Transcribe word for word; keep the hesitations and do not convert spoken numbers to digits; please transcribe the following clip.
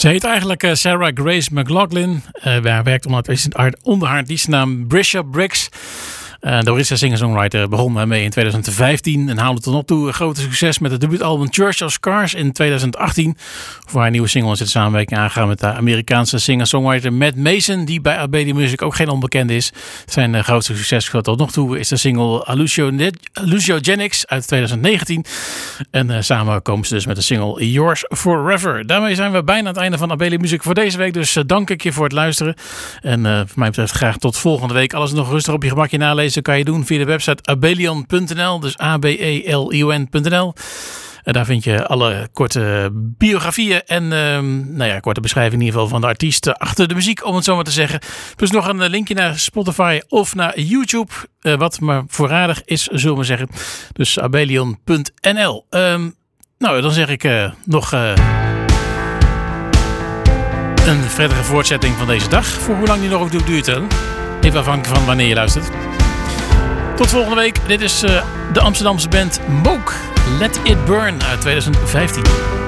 Ze heet eigenlijk uh, Sarah Grace McLaughlin. Uh, waar werkt onder, onder haar dienstnaam Brisha Briggs. Uh, de Orissa singer-songwriter begon mee in twintig vijftien en haalde tot op toe een grote succes met het debuutalbum Church of Scars in twintig achttien. Voor haar nieuwe single is het samenwerking aangegaan met de Amerikaanse singer-songwriter Matt Mason, die bij Abelia Music ook geen onbekende is. Zijn uh, grootste succes tot nog toe is de single Hallucinogenics uit twintig negentien. En uh, samen komen ze dus met de single Yours Forever. Daarmee zijn we bijna aan het einde van Abelia Music voor deze week. Dus uh, dank ik je voor het luisteren. En uh, voor mij betreft graag tot volgende week. Alles nog rustig op je gemakje nalezen kan je doen via de website abelion punt n l. Dus A B E L I O N punt n l. En daar vind je alle korte biografieën en uh, nou ja, korte beschrijving in ieder geval van de artiesten achter de muziek, om het zo maar te zeggen. Dus nog een linkje naar Spotify of naar YouTube. Uh, wat maar voorradig is, zullen we maar zeggen. Dus abelion punt n l. Um, nou, dan zeg ik uh, nog uh, een verdere voortzetting van deze dag. Voor hoe lang die nog ook duurt. Hè? Even afhankelijk van wanneer je luistert. Tot volgende week. Dit is uh, de Amsterdamse band Moog. Let It Burn uit twintig vijftien.